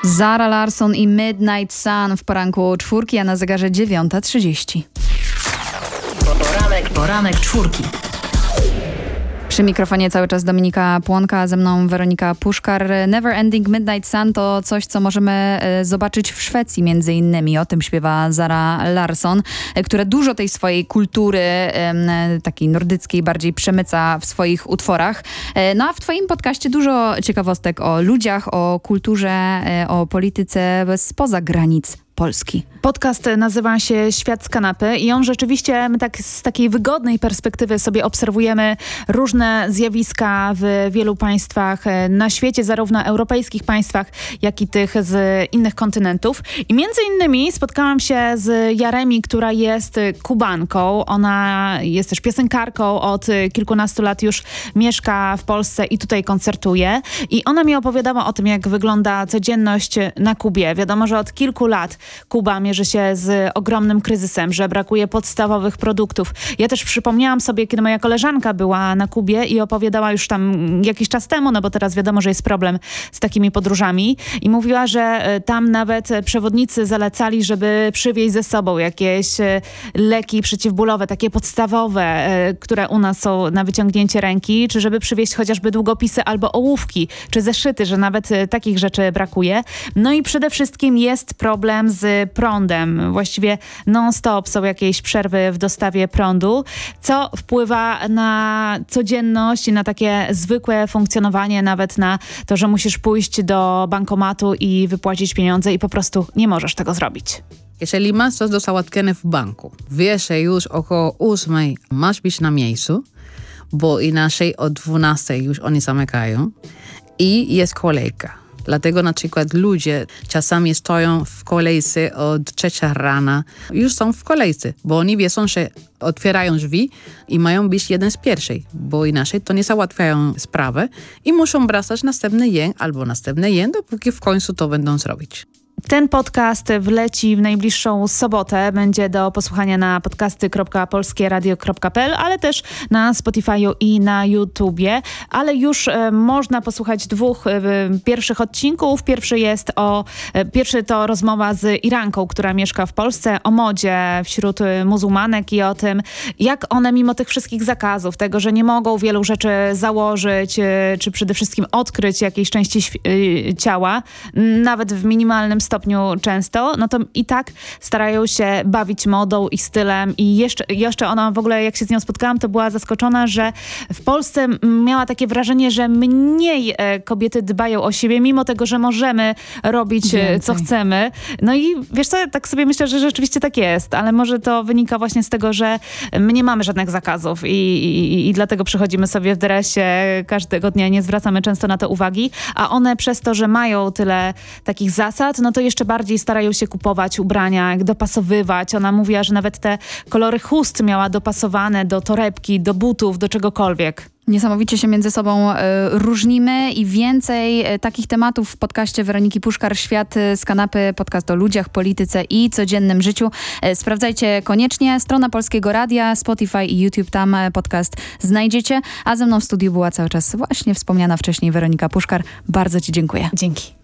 Zara Larsson i Midnight Sun w poranku czwórki, a na zegarze 9:30. Poranek czwórki. Przy mikrofonie cały czas Dominika Płonka, a ze mną Weronika Puszkar. Never Ending Midnight Sun to coś, co możemy zobaczyć w Szwecji między innymi. O tym śpiewa Zara Larsson, która dużo tej swojej kultury takiej nordyckiej bardziej przemyca w swoich utworach. No a w twoim podcaście dużo ciekawostek o ludziach, o kulturze, o polityce spoza granic Polski. Podcast nazywa się Świat z kanapy i on rzeczywiście, my tak z takiej wygodnej perspektywy sobie obserwujemy różne zjawiska w wielu państwach na świecie, zarówno europejskich państwach, jak i tych z innych kontynentów. I między innymi spotkałam się z Jaremi, która jest Kubanką. Ona jest też piosenkarką, od kilkunastu lat już mieszka w Polsce i tutaj koncertuje. I ona mi opowiadała o tym, jak wygląda codzienność na Kubie. Wiadomo, że od kilku lat Kuba mierzy się z ogromnym kryzysem, że brakuje podstawowych produktów. Ja też przypomniałam sobie, kiedy moja koleżanka była na Kubie i opowiadała już tam jakiś czas temu, no bo teraz wiadomo, że jest problem z takimi podróżami i mówiła, że tam nawet przewodnicy zalecali, żeby przywieźć ze sobą jakieś leki przeciwbólowe, takie podstawowe, które u nas są na wyciągnięcie ręki, czy żeby przywieźć chociażby długopisy albo ołówki, czy zeszyty, że nawet takich rzeczy brakuje. No i przede wszystkim jest problem z prądem. Właściwie non-stop są jakieś przerwy w dostawie prądu, co wpływa na codzienność i na takie zwykłe funkcjonowanie, nawet na to, że musisz pójść do bankomatu i wypłacić pieniądze i po prostu nie możesz tego zrobić. Jeżeli masz coś do załatwienia w banku, wiesz, że już około 8 masz być na miejscu, bo inaczej o 12 już oni zamykają i jest kolejka. Dlatego na przykład ludzie czasami stoją w kolejce od 3 rana. Już są w kolejce, bo oni wiedzą, że otwierają drzwi i mają być jeden z pierwszych, bo inaczej to nie załatwiają sprawy i muszą wracać następny dzień albo następny dzień, dopóki w końcu to będą zrobić. Ten podcast wleci w najbliższą sobotę. Będzie do posłuchania na podcasty.polskieradio.pl, ale też na Spotify'u i na YouTubie. Ale już można posłuchać 2 pierwszych odcinków. Pierwszy to rozmowa z Iranką, która mieszka w Polsce, o modzie wśród muzułmanek i o tym, jak one mimo tych wszystkich zakazów, tego, że nie mogą wielu rzeczy założyć, czy przede wszystkim odkryć jakiejś części ciała, nawet w minimalnym stopniu często, no to i tak starają się bawić modą i stylem i jeszcze ona w ogóle, jak się z nią spotkałam, to była zaskoczona, że w Polsce miała takie wrażenie, że mniej kobiety dbają o siebie, mimo tego, że możemy robić co chcemy. No i wiesz co, tak sobie myślę, że rzeczywiście tak jest, ale może to wynika właśnie z tego, że my nie mamy żadnych zakazów i dlatego przychodzimy sobie w dresie każdego dnia, nie zwracamy często na to uwagi, a one przez to, że mają tyle takich zasad, no to jeszcze bardziej starają się kupować ubrania, jak dopasowywać. Ona mówiła, że nawet te kolory chust miała dopasowane do torebki, do butów, do czegokolwiek. Niesamowicie się między sobą różnimy i więcej takich tematów w podcaście Weroniki Puszkar, Świat z kanapy, podcast o ludziach, polityce i codziennym życiu. Sprawdzajcie koniecznie. Strona Polskiego Radia, Spotify i YouTube, tam podcast znajdziecie. A ze mną w studiu była cały czas właśnie wspomniana wcześniej Weronika Puszkar. Bardzo ci dziękuję. Dzięki.